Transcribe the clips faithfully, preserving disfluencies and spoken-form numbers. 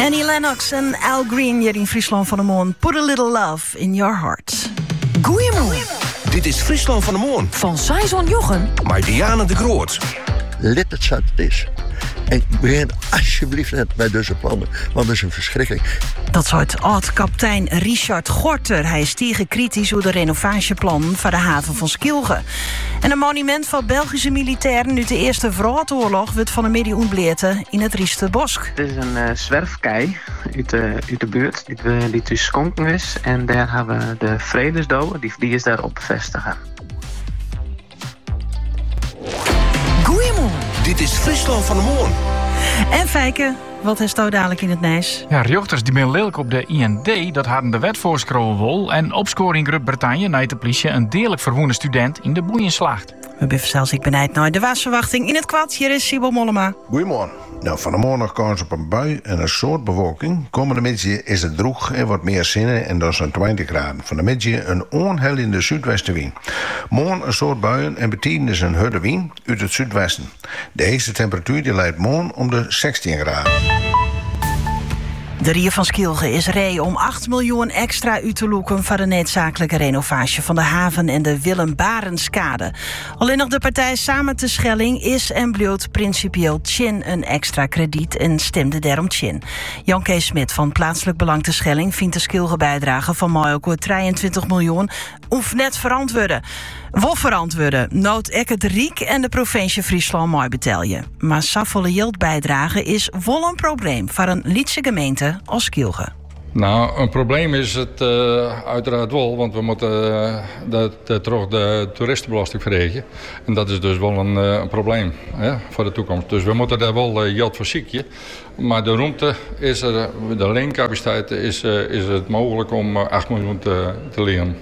Annie Lennox en Al Green hier in Friesland van de Moon. Put a little love in your heart. Goeiemorgen. Dit is Friesland van de Moon. Van Saison Jochem. Maar Diana de Groot. Let het zat het is. En begin alsjeblieft net bij deze plannen, want dat is een verschrikking. Dat soort oud-kapitein Richard Gorter. Hij is tegen kritisch over de renovatieplannen van de haven van Skilge. En een monument van Belgische militairen uit de Eerste Wereldoorlog wordt van de midden ontbleerd in het Riester-Bosk. Het is een uh, zwerfkei uit de, uit de buurt die, we, die tussen Skonken is. En daar hebben we de Vredesdood, die, die is daarop bevestigen. Goeiemorgen. Dit is Friesland van de Moon. En Fijke, wat is nou dadelijk in het Nijs? Ja, rechters die ben lelijk op de I N D, dat hadden de wet voorschreven wil. En opscoring Groot-Brittannië naar de politie een deerlijk verwoende student in de boeienslacht. We beven zelfs ik benijd naar de wasverwachting in het kwad. Hier is Sibyl Mollema. Goedemorgen. Nou, van de morgen nog kans op een bui en een soort bewolking. Komende middag is het droog en wat meer zinnen en dan zo'n twintig graden. Van de middag een onhellende zuidwestenwind. Morgen een soort buien en betien is een harde wind uit het zuidwesten. De heetste temperatuur die leidt morgen om de zestien graden. De Rie van Skilge is ree om acht miljoen extra uit te loeken voor de noodzakelijke renovatie van de haven en de Willem Barenskade. Alleen nog de partij Samen te Schelling is en blijft principieel tjin een extra krediet en stemde daarom tjin. Jan Kees Smit van Plaatselijk Belang te Schelling vindt de Skilge bijdrage van Majoco drieëntwintig miljoen of net verantwoorden. Wel verantwoorden, nood ek het Riek en de provincie Friesland mooi betelje. Maar saffolle yield bijdragen is wel een probleem voor een Lietse gemeente als Skilge. Nou, een probleem is het uh, uiteraard wel, want we moeten uh, de, de, terug de toeristenbelasting verregen. En dat is dus wel een, uh, een probleem hè, voor de toekomst. Dus we moeten daar wel uh, geld voor ziekje. Maar de ruimte is er, de leencapaciteit is, uh, is het mogelijk om uh, acht miljoen te, te lenen.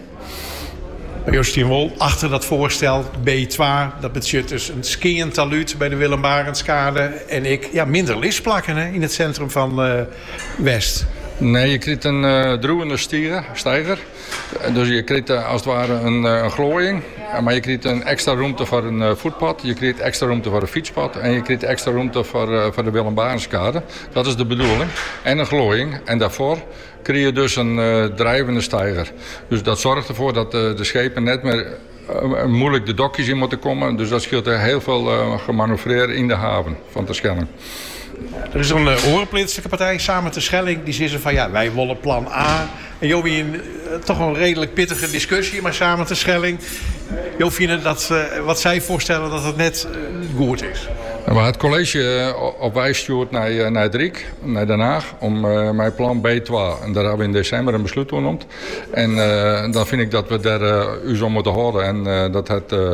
Joost Wol, achter dat voorstel B twee, dat betekent dus een skiën taluut bij de Willem Barenskade. En ik, ja, minder listplakken hè, in het centrum van uh, West. Nee, je krijgt een uh, droevende stiger, stijger. Dus je krijgt uh, als het ware een, uh, een glooiing. Maar je krijgt een extra ruimte voor een uh, voetpad. Je krijgt extra ruimte voor een fietspad. En je krijgt extra ruimte voor, uh, voor de Willem Barenskade. Dat is de bedoeling. En een glooiing. En daarvoor krijg je dus een uh, drijvende stijger. Dus dat zorgt ervoor dat uh, de schepen net meer uh, moeilijk de dokjes in moeten komen. Dus dat scheelt er heel veel uh, gemanoeuvreerd in de haven van Terschelling. Er is een uh, orenpolitische partij, Samen te Schelling, die zeggen van ja, wij willen plan A. En Jo, een uh, toch een redelijk pittige discussie, maar Samen te Schelling. Jo, vinden dat uh, wat zij voorstellen dat het net uh, goed is. Maar het college uh, op wijs stuurt naar, uh, naar het Riek, naar Den Haag, om uh, mijn plan B twee. En daar hebben we in december een besluit genomen. En uh, dan vind ik dat we daar uh, u zo moeten houden. En uh, dat het... Uh,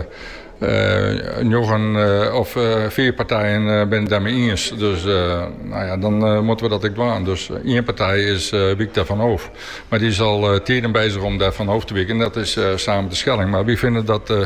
Uh, nog een uh, of uh, vier partijen uh, ben het daarmee eens. Dus uh, nou ja, dan uh, moeten we dat ook doen. Dus uh, één partij is uh, Wiek daar van Hoof. Maar die is al uh, tijden bezig om daar van Hoof te wikken. En dat is uh, Samen te Schelling. Maar we vinden dat uh,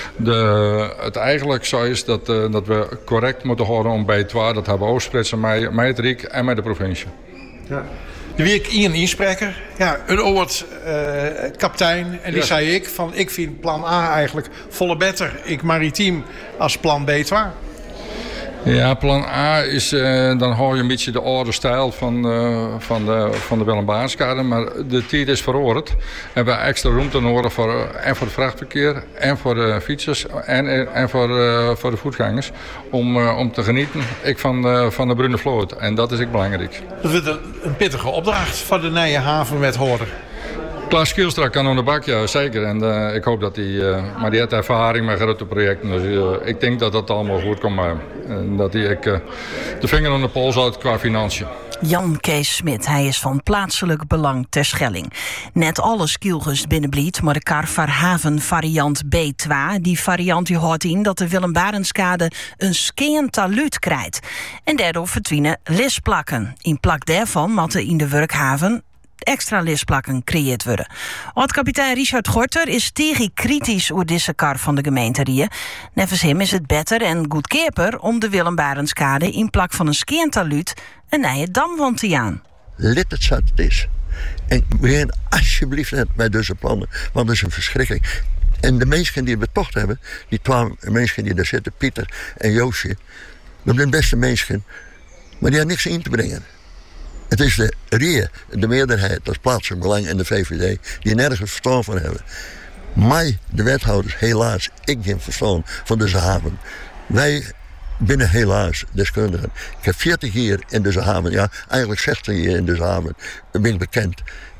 de, het eigenlijk zo is dat, uh, dat we correct moeten houden om B twee. Dat hebben we oversplitsen met, met het Riek en met de provincie. Ja. De week Ian inspreker, ja, een oud uh, kapitein. En die ja. zei ik van ik vind plan A eigenlijk volle beter. Ik maritiem als plan B twee. Ja, plan A is, uh, dan hou je een beetje de oude stijl van, uh, van de, van de Willem Barenskade. Maar de tijd is verouderd. We hebben extra ruimte nodig voor, uh, en voor het vrachtverkeer, en voor de fietsers, en, en voor, uh, voor de voetgangers. Om, uh, om te genieten ik van, uh, van de Brune Vloot. En dat is ook belangrijk. Dat wordt een, een pittige opdracht voor de nieuwe haven met Hoorder. Klaas Kielstra kan aan de bak, ja, zeker. En uh, ik hoop dat hij... Uh, maar die heeft ervaring met grote projecten. Dus uh, ik denk dat dat allemaal goed komt. Uh, en dat hij uh, de vinger aan de pols houdt qua financiën. Jan Kees Smit, hij is van Plaatselijk Belang ter Schelling. Net alle Skilges binnenbliet, maar de kar voor haven variant B twee. Die variant die houdt in dat de Willem Barenskade een skiën taluut krijgt. En daardoor verdwijnen listplakken. In plak daarvan moeten in de werkhaven extra listplakken creëerd worden. Oud-kapitein Richard Gorter is tegen kritisch over deze kar van de gemeente Rie. Nevens hem is het beter en goedkeper om de Willem Barenskade in plak van een skiëntaluut een nieuwe damwand te aan. Let het zat het is. En begin alsjeblieft net bij deze plannen, want dat is een verschrikking. En de mensen die we toch hebben, die twee mensen die daar zitten, Pieter en Joosje, dat zijn beste mensen, maar die hebben niks in te brengen. Het is de R I E, de meerderheid, dat is plaatselijk belang in de V V D, die nergens verstand van hebben. Mij, de wethouders, helaas, ik geen verstand van deze haven. Wij binnen helaas deskundigen. Ik heb veertig jaar in deze haven, ja, eigenlijk zestig jaar in deze haven, ben ik bekend.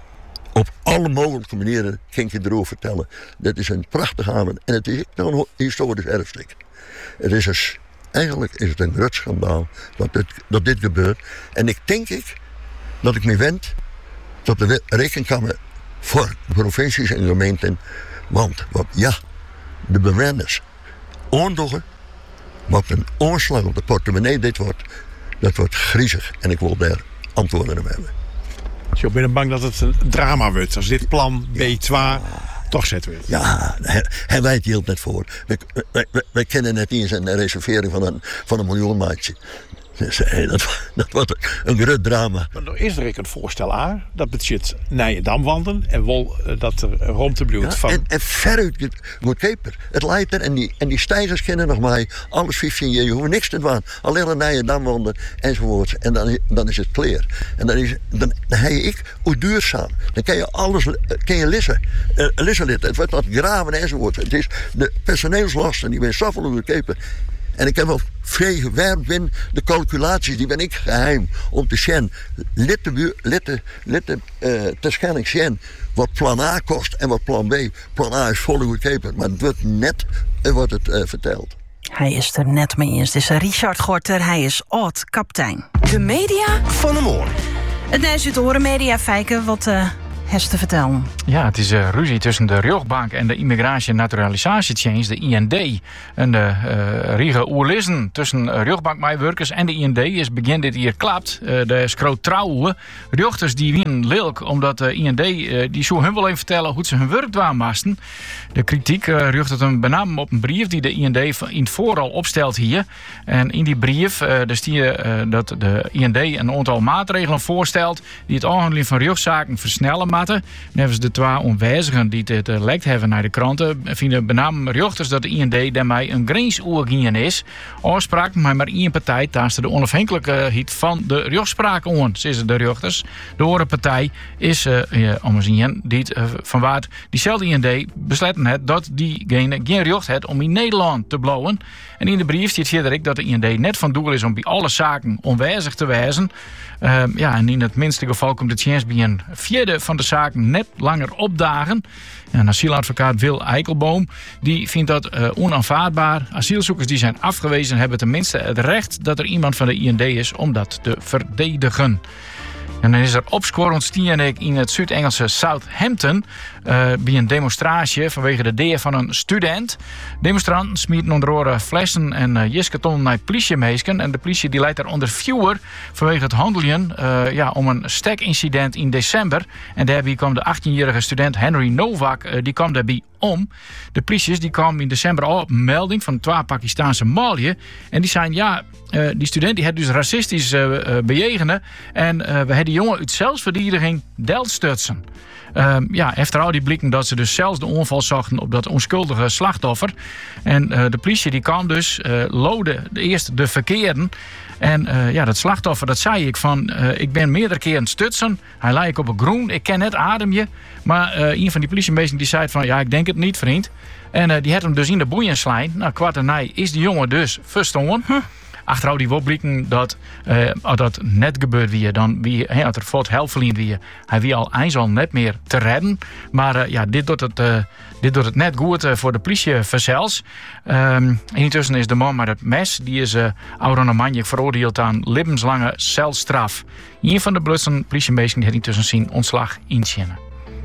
Op alle mogelijke manieren ging je erover vertellen. Dit is een prachtige haven en het is nog een historisch erfstuk. Het is een, eigenlijk is het een groot schandaal dat dit, dat dit gebeurt. En ik denk ik dat ik me wend tot de rekenkamer voor provincies en gemeenten. Want wat, ja, de bewoners oorlogen, wat een omslag op de portemonnee dit wordt, dat wordt griezig. En ik wil daar antwoorden op hebben. Dus je bent bang dat het een drama wordt als dit plan B twee toch zet wordt? Ja, hij wijt heel net voor. Wij, wij, wij kennen net eens een reservering van een, van een miljoen maatje. Dus, hey, dat, dat wordt een groot drama. Maar er is er ook een voorstel aan. Dat budget naar je dam wandelen. En wel uh, dat er rond de bloed ja, van... En, en veruit goedkoper. Het leidt er en die, en die stijgers kennen nog maar alles vijftien jaar. Je hoeft niks te doen. Alleen naar je dam wandelen enzovoort. En dan, dan is het klaar. En dan, is, dan, dan heb ik hoe duurzaam. Dan kan je alles kan je lissen. Uh, lissen litten. Het wordt wat graven enzovoort. Het is de personeelslasten die ben zoveel goedkoper. En ik heb wel vrij gewerkt in de calculaties, die ben ik geheim om te zien. Litten, litten, litten uh, te schenning zien wat plan A kost en wat plan B. Plan A is volle goedkoper, maar het wordt net uh, wordt het uh, verteld. Hij is er net mee eens. Het is Richard Gorter, hij is oud-kaptein. De media van de morgen. Het nieuws uit de Horen Media, Fijke, wat uh, heeft te vertellen? Ja, het is uh, ruzie tussen de Rjochtbank en de Immigratie- en Naturalisatiechange, de I N D. En de uh, Riege oerlissen tussen uh, Rjochtbank-medewerkers en de I N D is begin dit hier klapt. Uh, de schroot trouwen. Rjochters die wien lilk, omdat de I N D uh, die zou hun wel even vertellen hoe ze hun werk dwaanmasten. De kritiek uh, rjocht het een benam op een brief die de I N D in het vooral opstelt hier. En in die brief uh, daar zie je uh, dat de I N D een aantal maatregelen voorstelt die het aanhandeling van rjochtzaken versnellen matten. Nevens de twee onwijzigen die het uh, lekt hebben naar de kranten, vinden benam rjochters dat de I N D daarmee een grensoergien is. Afspraak maar maar één partij taast de onafhankelijkheid van de rjochtspraak aan, zeggen de rjochters. De andere partij is uh, uh, om zien die het uh, van waard diezelfde I N D besletten het dat diegene geen recht heeft om in Nederland te blouwen. En in de brief staat verder dat de I N D net van doel is om bij alle zaken onwijzig te wijzen. Uh, ja, en in het minste geval komt de chance bij een vierde van de zaken net langer opdagen. En asieladvocaat Wil Eikelboom die vindt dat uh, onaanvaardbaar. Asielzoekers die zijn afgewezen hebben tenminste het recht dat er iemand van de I N D is om dat te verdedigen. En dan is er opscorend stienek in het Zuid-Engelse Southampton uh, bij een demonstratie vanwege de deer van een student. Demonstranten smieten onder andere flessen en uh, jisketon naar politiemeesken. En de politie die leidt daar onder vuur vanwege het handelen uh, ja, om een stekincident in december. En daarbij kwam de achttienjarige student Henry Novak, uh, die kwam daarbij om. De politie die kwam in december al op melding van twee Pakistaanse malien. En die zijn ja, uh, die student die had dus racistisch uh, uh, bejegenen. En uh, we hebben die jongen uit zelfverdediging delt stutsen. Uh, ja, efterhand die blikken dat ze dus zelfs de onval zochten op dat onschuldige slachtoffer. En uh, de politie die kwam dus uh, loden de eerst de verkeerden. En uh, ja, dat slachtoffer, dat zei ik van, uh, ik ben meerdere keren stutsen. Hij lijkt op een groen, ik ken net ademje. Maar uh, een van die politiemeesters die zei van, ja, ik denk het niet, vriend. En uh, die had hem dus in de boeien slaan. Nou, kwart en nij is die jongen dus verstonden. Huh. Achteraf die blikken dat uh, als dat net gebeurt wie dan wie he, als er voort helft verliezen wie hij wie al eens al net meer te redden. Maar uh, ja, dit doet het uh, dit doet het net goed uh, voor de politie verzels. Um, intussen is de man met het mes die is uh, ouder veroordeeld aan levenslange celstraf. Een van de blussen politiemeesters die had intussen zijn ontslag inzinnen.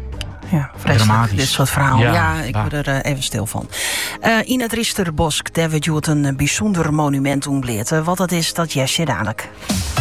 Ja, vreselijk, dit soort verhalen. Ja, ja ik ja. word er uh, even stil van. Uh, in het Risterbosk, daar wordt een bijzonder monument ontbleerd. Uh, wat dat is, dat jes je dadelijk.